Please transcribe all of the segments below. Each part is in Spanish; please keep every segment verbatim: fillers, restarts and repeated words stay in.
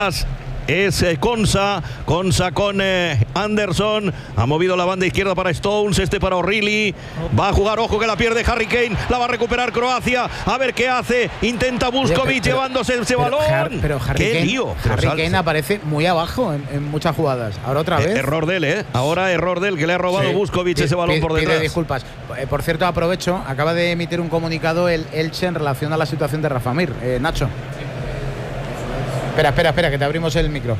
Es eh, Konsa, Konsa con eh, Anderson, ha movido la banda izquierda para Stones, este para O'Reilly, va a jugar, ojo que la pierde Harry Kane, la va a recuperar Croacia, a ver qué hace, intenta Vuskovic llevándose ese pero, balón, Har, pero Harry qué Kane, lío. Harry Kane aparece muy abajo en, en muchas jugadas, ahora otra vez. Eh, error de él, ¿eh? Ahora error de él, que le ha robado sí. Vuskovic ese balón pide, por detrás. Pide disculpas. Eh, por cierto, aprovecho, acaba de emitir un comunicado el Elche en relación a la situación de Rafa Mir. Eh, Nacho. Espera, espera, espera, que te abrimos el micro.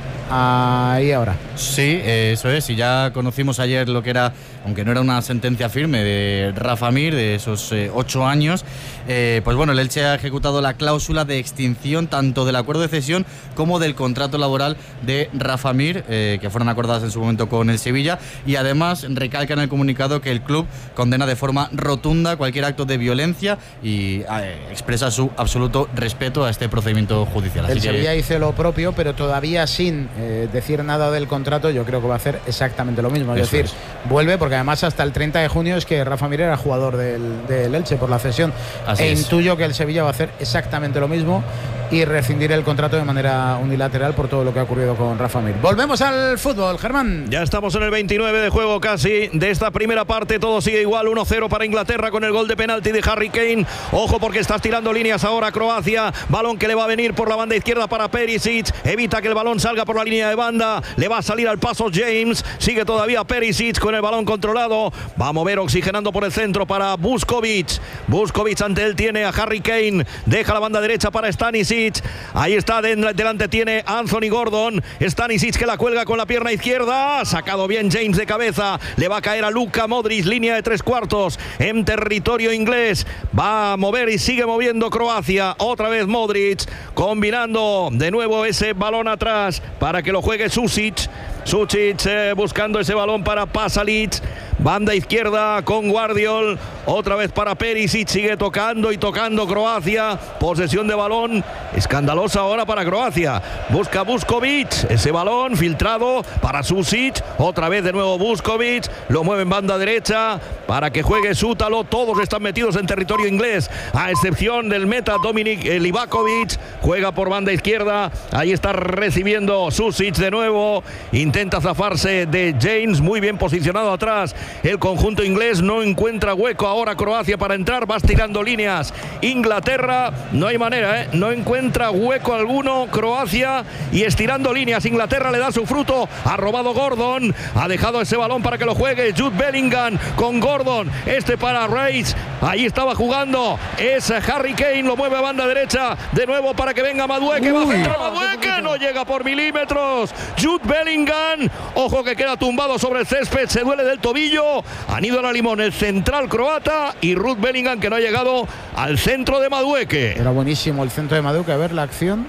Ahí ahora. Sí, eh, eso es. Y ya conocimos ayer lo que era, aunque no era una sentencia firme, de Rafa Mir, de esos eh, ocho años. Eh, pues bueno, el Elche ha ejecutado la cláusula de extinción tanto del acuerdo de cesión como del contrato laboral de Rafa Mir, eh, que fueron acordadas en su momento con el Sevilla. Y además recalca en el comunicado que el club condena de forma rotunda cualquier acto de violencia y eh, expresa su absoluto respeto a este procedimiento judicial. El Así Sevilla que... hizo lo propio, pero todavía sin eh, decir nada del contrato. Yo creo que va a hacer exactamente lo mismo. Es Eso decir, es. vuelve, porque además hasta el treinta de junio es que Rafa Mir era jugador del, del Elche por la cesión. Así e es. Intuyo que el Sevilla va a hacer exactamente lo mismo y rescindir el contrato de manera unilateral por todo lo que ha ocurrido con Rafa Mir. Volvemos al fútbol, Germán. Ya estamos en el veintinueve de juego casi de esta primera parte, todo sigue igual, uno cero para Inglaterra con el gol de penalti de Harry Kane. Ojo porque estás tirando líneas ahora Croacia, balón que le va a venir por la banda izquierda para Perisic, evita que el balón salga por la línea de banda, le va a salir al paso James, sigue todavía Perisic con el balón controlado, va a mover oxigenando por el centro para Vuskovic, Vuskovic ante él tiene a Harry Kane, deja la banda derecha para Stanisic. Ahí está, delante tiene Anthony Gordon. Stanisic que la cuelga con la pierna izquierda. Ha sacado bien James de cabeza. Le va a caer a Luka Modric, línea de tres cuartos en territorio inglés. Va a mover y sigue moviendo Croacia. Otra vez Modric, combinando de nuevo ese balón atrás para que lo juegue Susic. Susic eh, buscando ese balón para Pasalic. Banda izquierda con Guardiol. Otra vez para Perisic. Sigue tocando y tocando Croacia. Posesión de balón escandalosa ahora para Croacia. Busca Vuskovic. Ese balón filtrado para Susic. Otra vez de nuevo Vuskovic. Lo mueve en banda derecha para que juegue Sútalo. Todos están metidos en territorio inglés, a excepción del meta Dominik Livakovic. Juega por banda izquierda. Ahí está recibiendo Susic de nuevo. Intenta zafarse de James. Muy bien posicionado atrás. El conjunto inglés no encuentra hueco ahora Croacia para entrar, va tirando líneas Inglaterra, no hay manera, ¿eh? No encuentra hueco alguno Croacia y estirando líneas Inglaterra le da su fruto, ha robado Gordon, ha dejado ese balón para que lo juegue Jude Bellingham con Gordon, este para Rice, ahí estaba jugando, es Harry Kane, lo mueve a banda derecha, de nuevo para que venga Madueke, va a entrar Madueke, no llega por milímetros, Jude Bellingham, ojo que queda tumbado sobre el césped, se duele del tobillo. Aníbal Limón, el central croata, y Ruth Bellingham que no ha llegado al centro de Madueke. Era buenísimo el centro de Madueke, a ver la acción.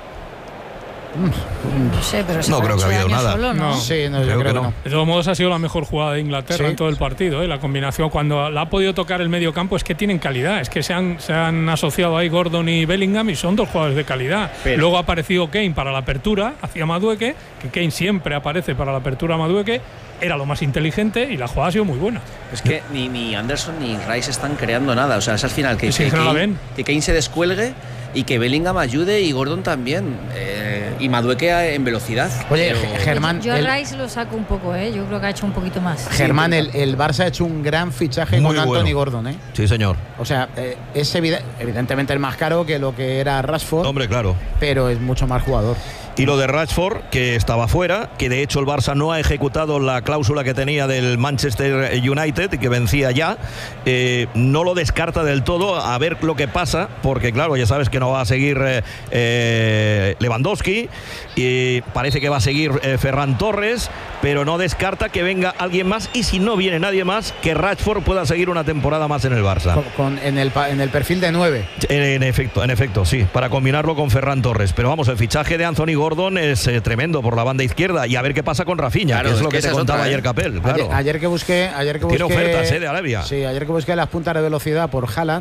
No sé, pero no creo que ha habido nada. Solo, ¿no? No. Sí, no, creo, yo creo que que no. no. De todos modos ha sido la mejor jugada de Inglaterra Sí. en todo el partido, ¿eh? La combinación cuando la ha podido tocar el medio campo es que tienen calidad, es que se han, se han asociado ahí Gordon y Bellingham y son dos jugadores de calidad. Pero luego ha aparecido Kane para la apertura hacia Madueke, que Kane siempre aparece para la apertura a Madueke, era lo más inteligente y la jugada ha sido muy buena. Es que ni, ni Anderson ni Rice están creando nada, o sea, es al final que, Sí, que, que no la Kane, ven. que Kane se descuelgue y que Bellingham ayude y Gordon también, eh, y Madueke en velocidad. Oye, Pero- Germán, Yo a el, Rice lo saco un poco, ¿eh? Yo creo que ha hecho un poquito más. Germán el, el Barça ha hecho un gran fichaje Muy con Anthony bueno. Gordon, ¿eh? Sí, señor. O sea, eh, es evide- evidentemente el más caro que lo que era Rashford, Hombre, claro. pero es mucho más jugador. Y lo de Rashford, que estaba fuera, que de hecho el Barça no ha ejecutado la cláusula que tenía del Manchester United y que vencía ya, eh, no lo descarta del todo, a ver lo que pasa, porque claro, ya sabes que no va a seguir eh, eh, Lewandowski, y parece que va a seguir eh, Ferran Torres, pero no descarta que venga alguien más, y si no viene nadie más, que Rashford pueda seguir una temporada más en el Barça. Con, con- en, el, pa- en el perfil de nueve. En, en efecto, en efecto, sí, para combinarlo con Ferran Torres. Pero vamos, el fichaje de Anthony Gordon es eh, tremendo por la banda izquierda, y a ver qué pasa con Rafinha, Claro, que es es lo que que, esa te es contaba otra, ayer ¿eh? Capel, claro. Ayer, ayer que busqué, ayer que busqué Tiene ofertas, ¿eh? de Arabia. Sí, ayer que busqué las puntas de velocidad por Haaland,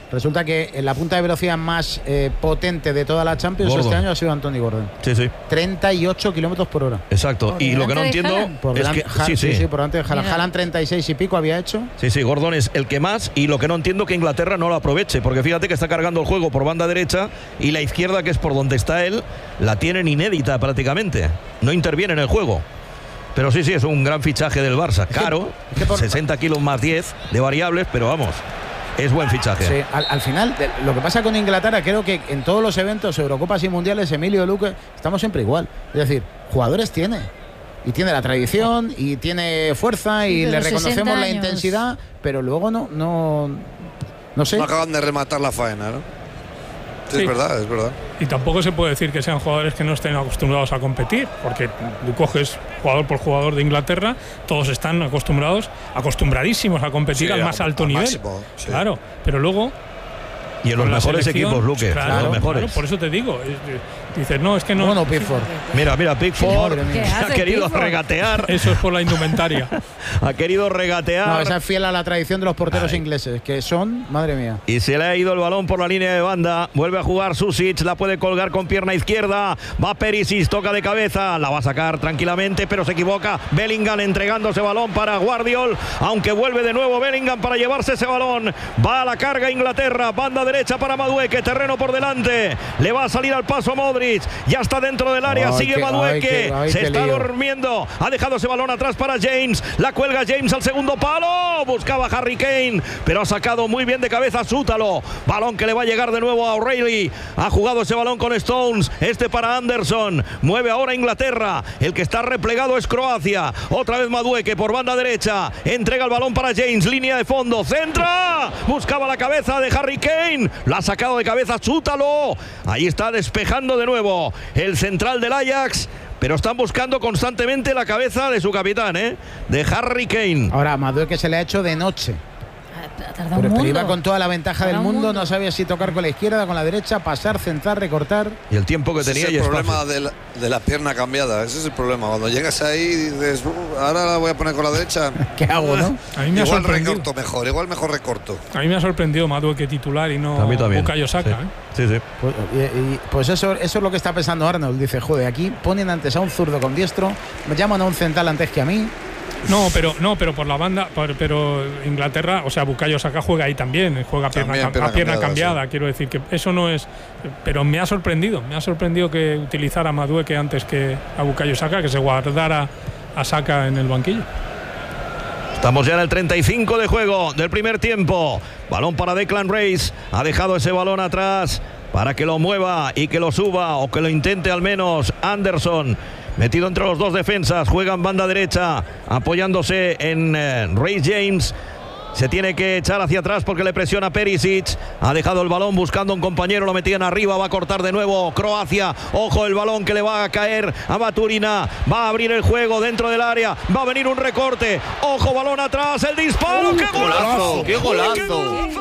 Resulta que en la punta de velocidad más eh, potente de toda la Champions Gordon. este año ha sido Anthony Gordon. Sí, sí. treinta y ocho kilómetros por hora. Exacto. Por Y lo que no delante de entiendo Haaland. Por es delante, que Ja- sí, sí. sí, por delante de Haaland. Mira. Haaland treinta y seis y pico había hecho. Sí, sí, Gordon es el que más y lo que no entiendo que Inglaterra no lo aproveche, porque fíjate que está cargando el juego por banda derecha y la izquierda, que es por donde está él, la tienen inédita prácticamente. No interviene en el juego. Pero sí, sí, es un gran fichaje del Barça. Caro, es que por- sesenta kilos más diez de variables, pero vamos, es buen fichaje. Sí, al, al final, de- lo que pasa con Inglaterra, creo que en todos los eventos, Eurocopas y Mundiales, Emilio, Luque, estamos siempre igual. Es decir, jugadores tiene. Y tiene la tradición, y tiene fuerza, Sí, y pero le reconocemos sesenta la años. intensidad, pero luego no, no, no sé. No acaban de rematar la faena, ¿no? Sí, Sí. es verdad, es verdad. Y tampoco se puede decir que sean jugadores que no estén acostumbrados a competir, porque tú coges jugador por jugador de Inglaterra, todos están acostumbrados, acostumbradísimos a competir Sí, al a- más alto al nivel. máximo, sí. Claro, pero luego Y en los con la mejores selección, equipos, Luque, claro, los mejores. claro, por eso te digo. es- eh, Dices, no, es que no. Bueno, Pickford. Mira, mira, Pickford Madre mía. ¿Qué ha hace querido Pickford? regatear, Eso es por la indumentaria. ha querido regatear. No, esa es fiel a la tradición de los porteros Ay. ingleses, que son, madre mía. Y se le ha ido el balón por la línea de banda. Vuelve a jugar Susic, la puede colgar con pierna izquierda. Va Perisic, toca de cabeza, la va a sacar tranquilamente, pero se equivoca. Bellingham entregando ese balón para Guardiol, aunque vuelve de nuevo Bellingham para llevarse ese balón. Va a la carga Inglaterra, banda derecha para Madueke, terreno por delante. Le va a salir al paso Modric, ya está dentro del área, Ay, sigue qué- Madueke, ay, qué- ay, se qué está lío. durmiendo. Ha dejado ese balón atrás para James, la cuelga James al segundo palo. Buscaba Harry Kane, pero ha sacado muy bien de cabeza Sútalo. Balón que le va a llegar de nuevo a O'Reilly. Ha jugado ese balón con Stones. Este para Anderson. Mueve ahora Inglaterra. El que está replegado es Croacia. Otra vez Madueke por banda derecha. Entrega el balón para James. Línea de fondo. Centra. Buscaba la cabeza de Harry Kane. La ha sacado de cabeza Sútalo. Ahí está despejando de nuevo el central del Ajax. Pero están buscando constantemente la cabeza de su capitán, ¿eh? De Harry Kane. Ahora, Madueke se le ha hecho de noche. Ha tardado Pero, un pero mundo. iba con toda la ventaja Tarda del un mundo, no sabía si tocar con la izquierda, con la derecha, pasar, centrar, recortar. Y el tiempo que Ese tenía es y el espacio. problema de la, de la pierna cambiada. Ese es el problema. Cuando llegas ahí y dices, "Uh, ahora la voy a poner con la derecha. ¿Qué hago, no? A mí me ha Igual sorprendido. recorto mejor, igual mejor recorto. A mí me ha sorprendido Madueke titular y no A mí también. Bukayo Saka. Sí. ¿eh? Sí, sí. Pues, y- y- pues eso, eso es lo que está pensando Arnold. Dice, joder, aquí ponen antes a un zurdo con diestro, me llaman a un central antes que a mí. No, pero no, pero por la banda, por- pero Inglaterra, o sea, Bukayo Saka juega ahí también, juega a pierna, También, cam- pierna a pierna cambiada, cambiada, quiero decir que eso no es, pero me ha sorprendido, me ha sorprendido que utilizara a Madueke antes que a Bukayo Saka, que se guardara a Saka en el banquillo. Estamos ya en el treinta y cinco de juego del primer tiempo. Balón para Declan Rice. Ha dejado ese balón atrás para que lo mueva y que lo suba o que lo intente al menos Anderson. Metido entre los dos defensas. Juega en banda derecha apoyándose en eh, Reece James. Se tiene que echar hacia atrás porque le presiona Perisic. Ha dejado el balón buscando a un compañero. Lo metían arriba. Va a cortar de nuevo Croacia. Ojo el balón que le va a caer a Maturina. Va a abrir el juego dentro del área. Va a venir un recorte. Ojo balón atrás. El disparo. ¡Qué golazo! ¡Qué golazo! ¡Qué golazo!